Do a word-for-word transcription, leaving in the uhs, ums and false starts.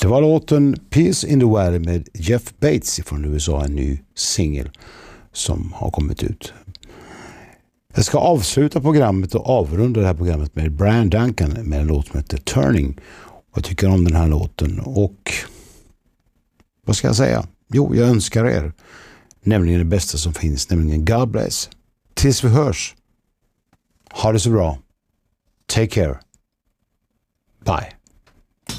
Det var låten Peace in the Valley med Jeff Bates från U S A, en ny singel som har kommit ut. Jag ska avsluta programmet och avrunda det här programmet med Brian Duncan med en låt som heter Turning. Jag tycker om den här låten och vad ska jag säga? Jo, jag önskar er nämligen det bästa som finns, nämligen God bless. Tills vi hörs. Ha det så bra. Take care. Bye.